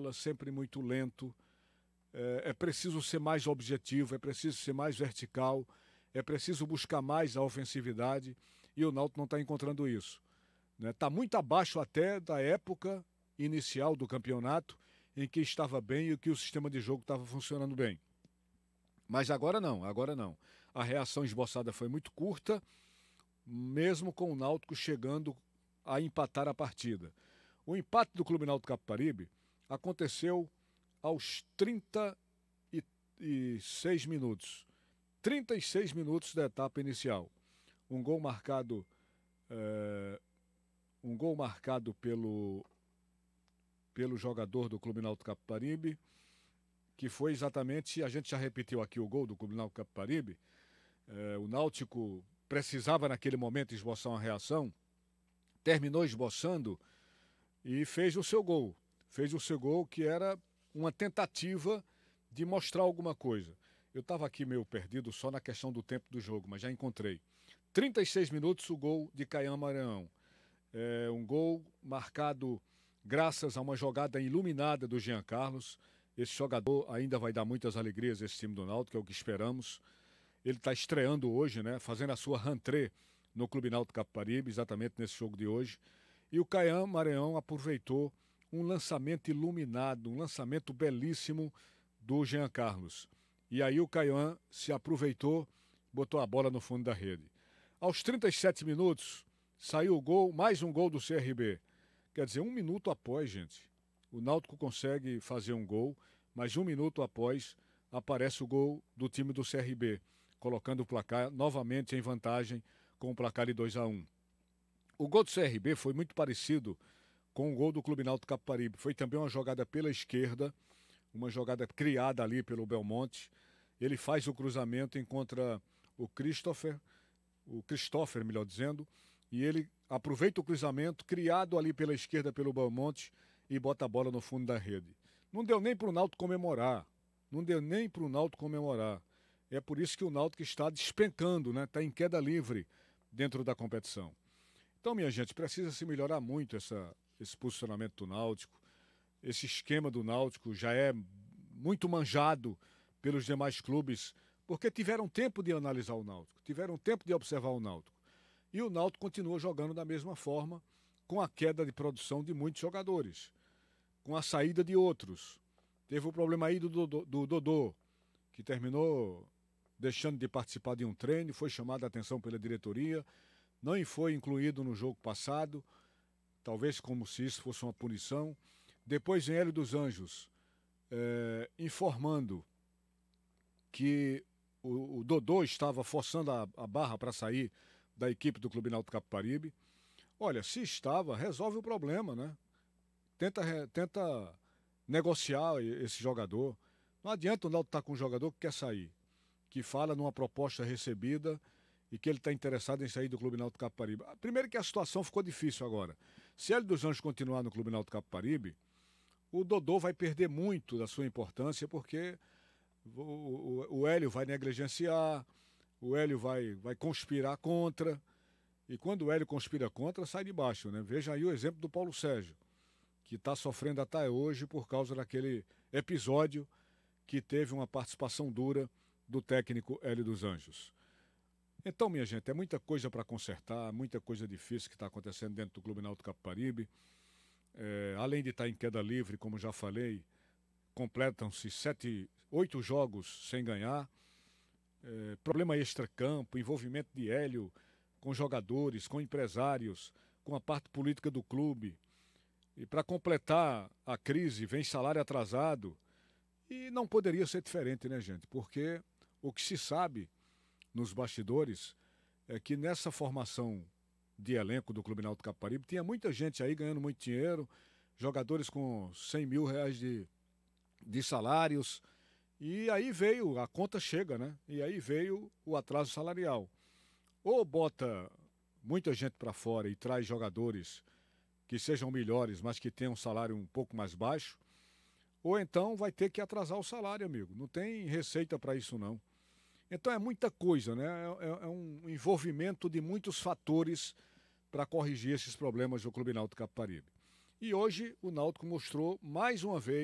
bola, sempre muito lento. É preciso ser mais objetivo, é preciso ser mais vertical, é preciso buscar mais a ofensividade e o Náutico não está encontrando isso. Está muito abaixo até da época inicial do campeonato, em que estava bem e que o sistema de jogo estava funcionando bem. Mas agora não, agora não. A reação esboçada foi muito curta, mesmo com o Náutico chegando a empatar a partida. O empate do Clube Náutico Capibaribe aconteceu aos 36 minutos. 36 minutos da etapa inicial. Um gol marcado pelo jogador do Clube Náutico Capibaribe, que foi exatamente, a gente já repetiu aqui o gol do Clube Náutico Capibaribe. O Náutico precisava naquele momento esboçar uma reação, terminou esboçando e fez o seu gol. Fez o seu gol, que era uma tentativa de mostrar alguma coisa. Eu estava aqui meio perdido só na questão do tempo do jogo, mas já encontrei. 36 minutos o gol de Caian Maranhão. Um gol marcado graças a uma jogada iluminada do Jean Carlos. Esse jogador ainda vai dar muitas alegrias a esse time do Náutico, que é o que esperamos. Ele está estreando hoje, né, fazendo a sua rentrée no Clube Náutico Capibaribe, exatamente nesse jogo de hoje. E o Caian Maranhão aproveitou um lançamento iluminado, um lançamento belíssimo do Jean Carlos. E aí o Caian se aproveitou, botou a bola no fundo da rede. Aos 37 minutos, saiu o gol, mais um gol do CRB. Quer dizer, 1 minuto após, gente, o Náutico consegue fazer um gol, mas 1 minuto após aparece o gol do time do CRB, colocando o placar novamente em vantagem com o placar de 2-1. O gol do CRB foi muito parecido com o gol do Clube Náutico Capibaribe. Foi também uma jogada pela esquerda, uma jogada criada ali pelo Belmonte. Ele faz o cruzamento, encontra o Christopher, melhor dizendo, e ele aproveita o cruzamento criado ali pela esquerda pelo Belmonte e bota a bola no fundo da rede. Não deu nem para o Náutico comemorar. É por isso que o Náutico está despencando, né? Está em queda livre dentro da competição. Então, minha gente, precisa se melhorar muito esse posicionamento do Náutico. Esse esquema do Náutico já é muito manjado pelos demais clubes, porque tiveram tempo de analisar o Náutico, tiveram tempo de observar o Náutico. E o Náutico continua jogando da mesma forma, com a queda de produção de muitos jogadores, com a saída de outros. Teve o problema aí do Dodô, que terminou deixando de participar de um treino, foi chamado a atenção pela diretoria, não foi incluído no jogo passado, talvez como se isso fosse uma punição. Depois vem Hélio dos Anjos informando que o Dodô estava forçando a barra para sair da equipe do Clube Náutico Capibaribe. Olha, se estava, resolve o problema, né? Tenta negociar esse jogador. Não adianta o Náutico estar com um jogador que quer sair, que fala numa proposta recebida e que ele está interessado em sair do Clube Náutico Capibaribe. Primeiro que a situação ficou difícil agora. Se Hélio dos Anjos continuar no Clube Náutico Capibaribe, o Dodô vai perder muito da sua importância, porque o Hélio vai negligenciar, o Hélio vai conspirar contra, e quando o Hélio conspira contra, sai de baixo, né? Veja aí o exemplo do Paulo Sérgio, que está sofrendo até hoje por causa daquele episódio que teve uma participação dura do técnico Hélio dos Anjos. Então, minha gente, é muita coisa para consertar, muita coisa difícil que está acontecendo dentro do Clube Náutico Capibaribe. Além de estar em queda livre, como já falei, completam-se 8 jogos sem ganhar. Problema extracampo, envolvimento de Hélio com jogadores, com empresários, com a parte política do clube. E para completar a crise, vem salário atrasado. E não poderia ser diferente, né, gente? Porque o que se sabe nos bastidores é que nessa formação de elenco do Clube Náutico Capibaribe tinha muita gente aí ganhando muito dinheiro, jogadores com 100 mil reais de salários, e aí veio, a conta chega, né? E aí veio o atraso salarial. Ou bota muita gente para fora e traz jogadores que sejam melhores, mas que tenham um salário um pouco mais baixo, ou então vai ter que atrasar o salário, amigo. Não tem receita para isso, não. Então é muita coisa, né? É um envolvimento de muitos fatores para corrigir esses problemas do Clube Náutico Capibaribe. E hoje o Náutico mostrou mais uma vez